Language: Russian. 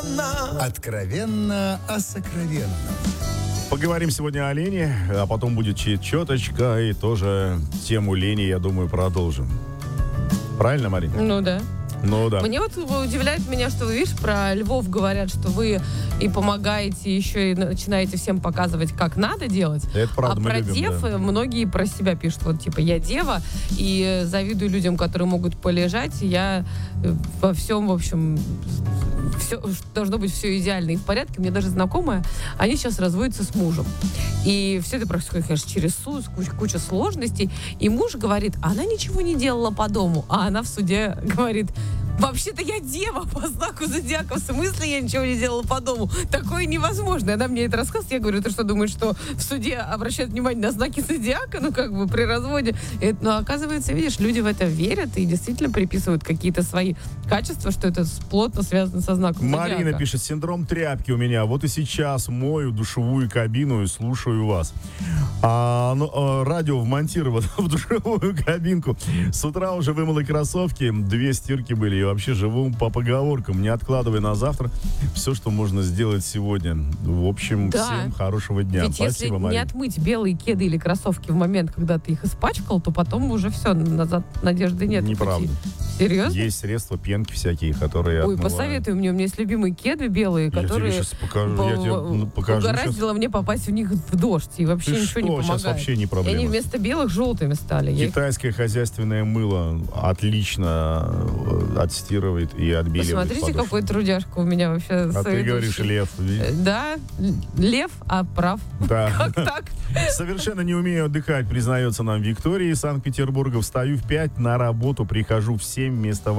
Откровенно о сокровенном. Поговорим сегодня о лени, а потом будет четочка, и тоже тему лени, я думаю, продолжим. Правильно, Марина? Ну да. Ну да. Мне вот удивляет меня, что, видишь, про львов говорят, что вы и помогаете, еще и начинаете всем показывать, как надо делать. Это правда, а мы про любим, дев да. многие про себя пишут, вот типа я дева, и завидую людям, которые могут полежать, и я во всем, в общем, все, должно быть все идеально и в порядке. Мне даже знакомая, они сейчас разводятся с мужем. И все это происходит, конечно, через суд, куча сложностей. И муж говорит, она ничего не делала по дому. А она в суде говорит, вообще-то я дева по знаку зодиака. В смысле я ничего не делала по дому? Такое невозможно. И она мне это рассказывает. Я говорю, ты что, думаешь, что в суде обращают внимание на знаки зодиака? Ну, как бы при разводе. Но оказывается, видишь, люди в это верят и действительно приписывают какие-то свои качества, что это плотно связано со знаком зодиака. Марина пишет, синдром тряпки у меня. Вот и сейчас мою душевую кабину и слушаю вас. Радио вмонтировано в душевую кабинку. С утра уже вымыла кроссовки, 2 стирки были. И вообще живу по поговоркам. Не откладывай на завтра все, что можно сделать сегодня. В общем, да. Всем хорошего дня. Ведь Спасибо, если Марина. не отмыть белые кеды или кроссовки в момент, когда ты их испачкал, то потом уже все, назад надежды нет. Неправда. Серьезно? Есть средства, пенки всякие, которые Ой, отмывают. посоветуй мне. У меня есть любимые кеды белые, которые... Я тебе сейчас покажу. Я тебе покажу. Угораздило мне попасть в них в дождь, и вообще Ты ничего что? не помогает. Сейчас вообще не И проблема. они вместо белых желтыми стали. Китайское хозяйственное мыло отлично отстирывает и отбеливает Посмотрите, подошву. какой трудяшка у меня вообще. А ты говоришь лев. Да, лев, а прав. Да. Как так? Совершенно не умею отдыхать, признается нам Виктория из Санкт-Петербурга. Встаю в 5 на работу, прихожу в 7 вместо